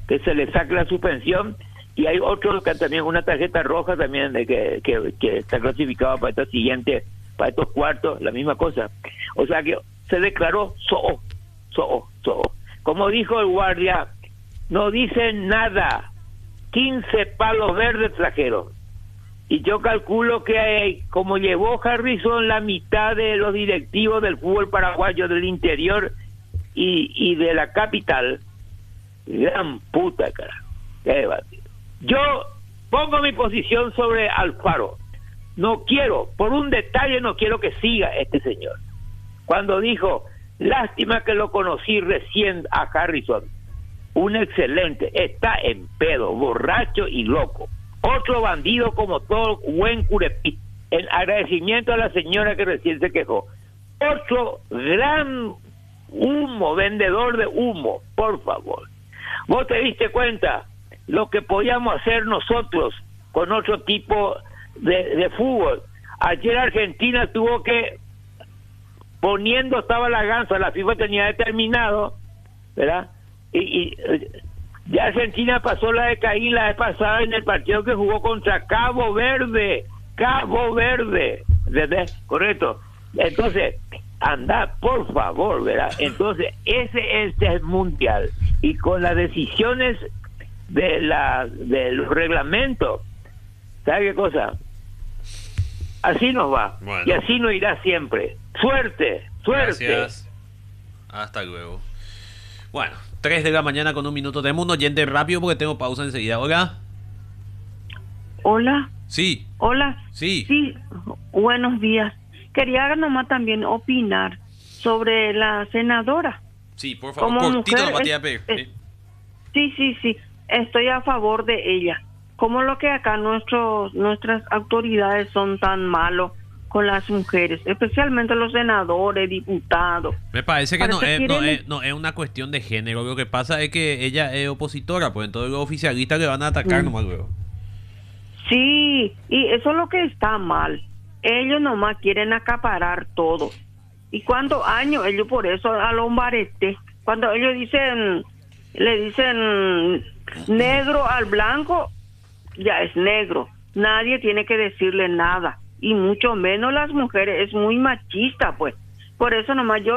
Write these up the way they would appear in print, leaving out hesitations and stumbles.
que se le saque la suspensión, y hay otro que también una tarjeta roja también de que está clasificado para esta siguiente, para estos cuartos, la misma cosa. O sea que se declaró SOO. Como dijo el guardia, no dicen nada, 15 palos verdes trajeron. Y yo calculo que como llevó Harrison la mitad de los directivos del fútbol paraguayo del interior y de la capital, gran puta, carajo, qué batido. Yo pongo mi posición sobre Alfaro. No quiero, por un detalle no quiero que siga este señor. Cuando dijo, lástima que lo conocí recién a Harrison, un excelente, está en pedo, borracho y loco. Otro bandido como todo buen curepí. En agradecimiento a la señora que recién se quejó. Otro gran humo, vendedor de humo, por favor. ¿Vos te diste cuenta lo que podíamos hacer nosotros con otro tipo de fútbol? Ayer Argentina tuvo que, poniendo estaba la gansa, la FIFA tenía determinado, ¿verdad? Y ya Argentina pasó la de Caín la vez pasada en el partido que jugó contra Cabo Verde, ¿verdad? Correcto. Entonces, anda, por favor, ¿verdad? Entonces, ese es el mundial, y con las decisiones del reglamento, ¿sabe qué cosa? Así nos va, bueno. Y así nos irá siempre. Suerte. Gracias. Hasta luego. Bueno, 3 de la mañana con 1 minuto. Tenemos un oyente rápido porque tengo pausa enseguida. Hola. Hola. Sí. Hola. Sí. Sí, buenos días. Quería nomás también opinar sobre la senadora. Sí, por favor, como cortito, mujer, Matías. Sí. Estoy a favor de ella. Como lo que acá nuestras autoridades son tan malos con las mujeres, especialmente los senadores, diputados. Me parece que no es una cuestión de género. Lo que pasa es que ella es opositora, pues entonces los oficialistas le van a atacar nomás luego. Sí, y eso es lo que está mal. Ellos nomás quieren acaparar todo. ¿Y cuántos años? Ellos por eso a los baretes, cuando ellos le dicen negro al blanco, ya es negro. Nadie tiene que decirle nada. Y mucho menos las mujeres, es muy machista, pues. Por eso nomás yo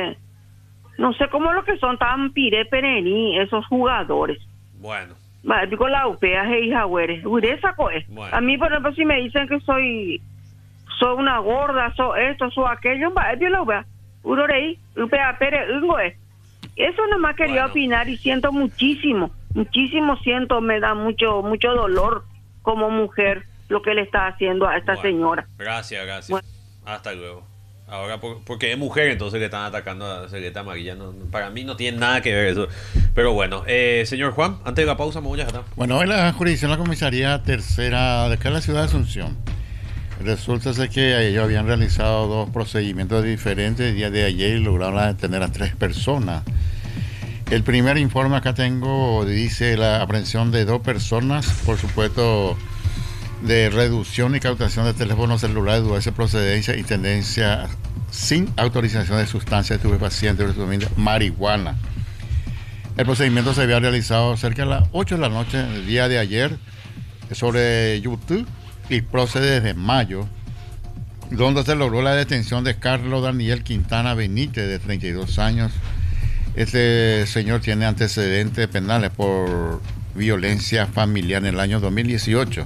no sé cómo lo que son tan perení esos jugadores. Bueno. Digo la upea, hija, güere. Bueno. A mí, por ejemplo, si me dicen que soy una gorda, soy esto, soy aquello, yo lo veo. Urorei, upea pere, eso nomás quería opinar, y siento muchísimo siento, me da mucho dolor como mujer lo que le está haciendo a esta señora. Gracias. Bueno. Hasta luego. Ahora, porque es mujer, entonces le están atacando a la Celeste Amarilla. No, para mí no tiene nada que ver eso. Pero bueno, señor Juan, antes de la pausa, me voy a dejar. Bueno, hoy la jurisdicción de la comisaría tercera de acá en la ciudad de Asunción. Resulta ser que ellos habían realizado 2 procedimientos diferentes el día de ayer y lograron detener a 3 personas. El primer informe acá tengo, dice la aprehensión de 2 personas, por supuesto, de reducción y cautación de teléfonos celulares, dudosa procedencia y tendencia sin autorización de sustancias estupefacientes, marihuana. El procedimiento se había realizado cerca de las 8 de la noche del día de ayer sobre YouTube y procede desde mayo, donde se logró la detención de Carlos Daniel Quintana Benítez, de 32 años. Este señor tiene antecedentes penales por violencia familiar en el año 2018.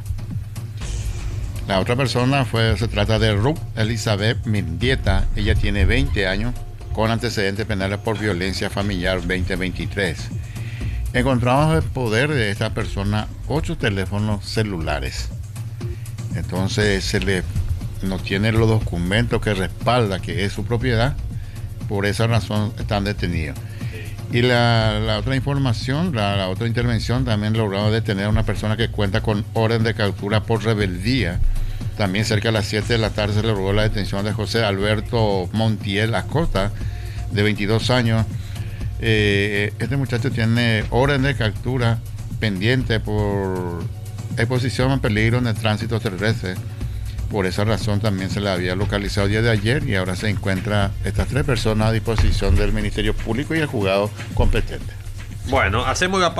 La otra persona se trata de Ruth Elizabeth Mendieta. Ella tiene 20 años con antecedentes penales por violencia familiar 2023. Encontramos el poder de esta persona 8 teléfonos celulares. Entonces no tiene los documentos que respalda que es su propiedad. Por esa razón están detenidos. Y la otra información, la otra intervención, también logramos detener a una persona que cuenta con orden de captura por rebeldía. También cerca de las 7 de la tarde se logró la detención de José Alberto Montiel Acosta, de 22 años. Este muchacho tiene orden de captura pendiente por exposición a peligro en el tránsito terrestre. Por esa razón también se le había localizado el día de ayer, y ahora se encuentra estas 3 personas a disposición del Ministerio Público y el juzgado competente. Bueno, hacemos la